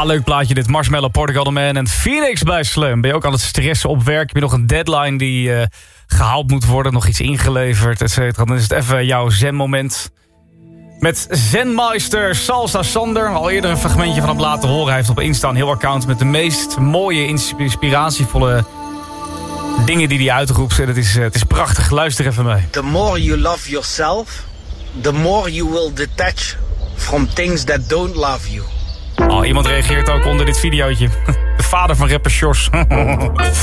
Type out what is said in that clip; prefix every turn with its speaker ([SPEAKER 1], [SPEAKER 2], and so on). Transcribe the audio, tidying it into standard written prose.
[SPEAKER 1] Ja, leuk plaatje dit. Marshmallow, Portugal The Man en Phoenix bij Slam. Ben je ook aan het stressen op werk? Heb je nog een deadline die gehaald moet worden? Nog iets ingeleverd, et cetera? Dan is het even jouw zenmoment. Met Zenmeister Salsa Sander. Al eerder een fragmentje van hem laten horen. Hij heeft op Insta een heel account met de meest mooie, inspiratievolle dingen die hij uitroept. Het is prachtig. Luister even mee.
[SPEAKER 2] The more you love yourself, the more you will detach from things that don't love you.
[SPEAKER 1] Oh, iemand reageert ook onder dit videootje. De vader van rapper Sjors.